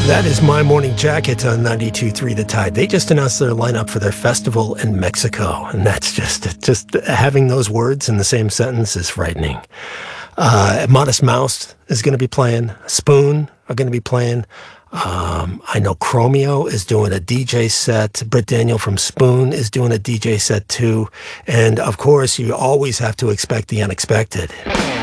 That is My Morning Jacket on 92.3 The Tide. They just announced their lineup for their festival in Mexico, and that's just having those words in the same sentence is frightening. Modest Mouse is going to be playing. Spoon are going to be playing. I know Chromeo is doing a DJ set. Britt Daniel from Spoon is doing a DJ set too. And of course, you always have to expect the unexpected.